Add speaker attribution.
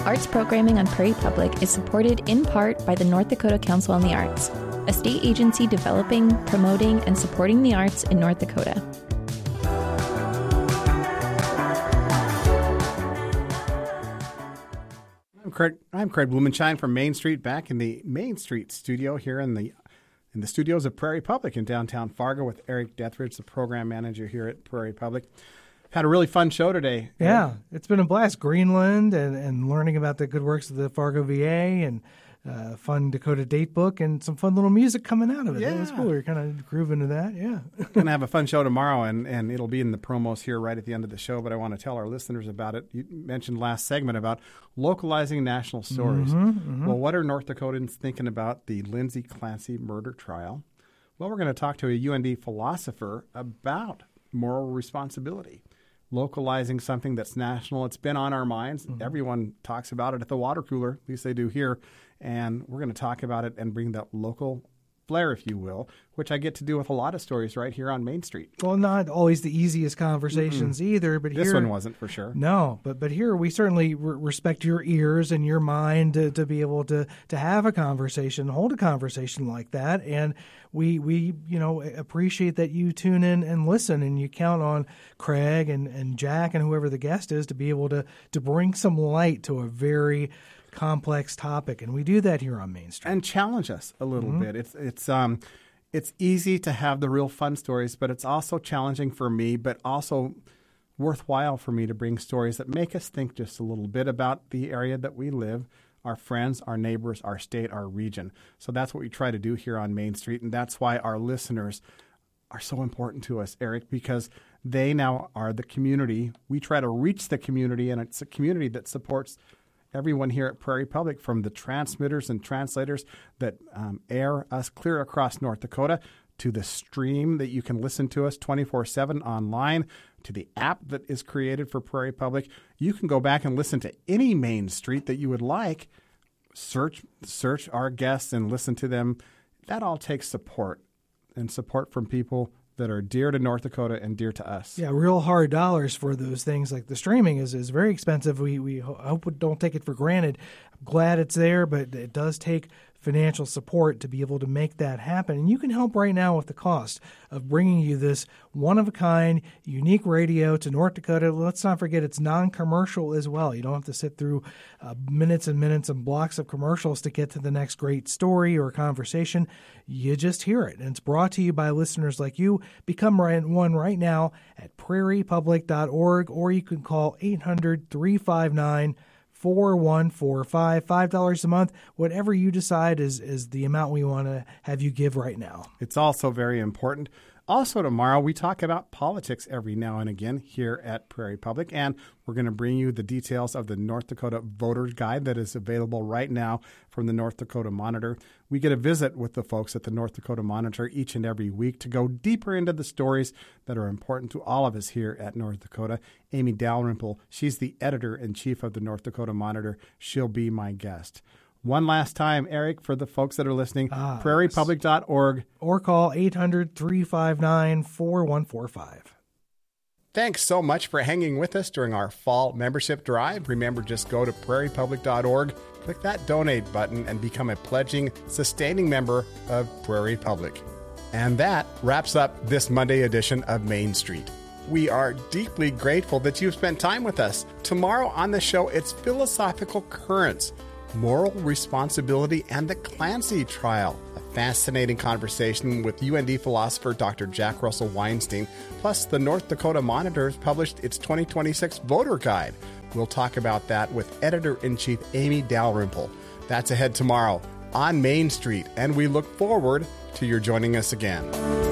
Speaker 1: arts programming on Prairie Public is supported in part by the North Dakota Council on the Arts, a state agency developing, promoting, and supporting the arts in North Dakota.
Speaker 2: I'm Craig Blumenshine from Main Street, back in the Main Street studio here in the studios of Prairie Public in downtown Fargo with Eric Dethridge, the program manager here at Prairie Public. Had a really fun show today.
Speaker 3: Yeah, it's been a blast. Greenland and learning about the good works of the Fargo VA and fun Dakota date book and some fun little music coming out of it.
Speaker 2: Yeah.
Speaker 3: That was cool. We were kind of grooving to that. Yeah.
Speaker 2: Going to have a fun show tomorrow, and it'll be in the promos here right at the end of the show, but I want to tell our listeners about it. You mentioned last segment about localizing national stories. Well, what are North Dakotans thinking about the Lindsay Clancy murder trial? Well, we're going to talk to a UND philosopher about moral responsibility. Localizing something that's national. It's been on our minds. Everyone talks about it at the water cooler. At least they do here. And we're going to talk about it and bring that local flair, if you will, which I get to do with a lot of stories right here on Main Street.
Speaker 3: Well, not always the easiest conversations either. But
Speaker 2: this one wasn't for sure.
Speaker 3: No, but here we certainly respect your ears and your mind to be able to have a conversation, hold a conversation like that. And we appreciate that you tune in and listen, and you count on Craig and Jack and whoever the guest is to be able to bring some light to a very complex topic, and we do that here on Main Street.
Speaker 2: And challenge us a little bit. It's easy to have the real fun stories, but it's also challenging for me, but also worthwhile for me to bring stories that make us think just a little bit about the area that we live, our friends, our neighbors, our state, our region. So that's what we try to do here on Main Street, and that's why our listeners are so important to us, Eric, because they now are the community. We try to reach the community, and it's a community that supports everyone here at Prairie Public, from the transmitters and translators that air us clear across North Dakota, to the stream that you can listen to us 24/7 online, to the app that is created for Prairie Public. You can go back and listen to any Main Street that you would like. Search our guests and listen to them. That all takes support, and support from people that are dear to North Dakota and dear to us.
Speaker 3: Yeah, real hard dollars for those things. Like the streaming is very expensive. We hope we don't take it for granted. I'm glad it's there, but it does take financial support to be able to make that happen. And you can help right now with the cost of bringing you this one-of-a-kind, unique radio to North Dakota. Let's not forget it's non-commercial as well. You don't have to sit through minutes and minutes and blocks of commercials to get to the next great story or conversation. You just hear it. And it's brought to you by listeners like you. Become one right now at prairiepublic.org, or you can call 800-359-4145, $5 a month. Whatever you decide is the amount we want to have you give right now.
Speaker 2: It's also very important. Also tomorrow, we talk about politics every now and again here at Prairie Public, and we're going to bring you the details of the North Dakota Voters Guide that is available right now from the North Dakota Monitor. We get a visit with the folks at the North Dakota Monitor each and every week to go deeper into the stories that are important to all of us here at North Dakota. Amy Dalrymple, she's the editor-in-chief of the North Dakota Monitor. She'll be my guest. One last time, Eric, for the folks that are listening, prairiepublic.org.
Speaker 3: Or call 800-359-4145.
Speaker 2: Thanks so much for hanging with us during our fall membership drive. Remember, just go to prairiepublic.org, click that donate button, and become a pledging, sustaining member of Prairie Public. And that wraps up this Monday edition of Main Street. We are deeply grateful that you've spent time with us. Tomorrow on the show, it's Philosophical Currents, Moral Responsibility, and the Clancy Trial. A fascinating conversation with UND philosopher Dr. Jack Russell Weinstein. Plus, the North Dakota Monitor has published its 2026 Voter Guide. We'll talk about that with Editor-in-Chief Amy Dalrymple. That's ahead tomorrow on Main Street, and we look forward to your joining us again.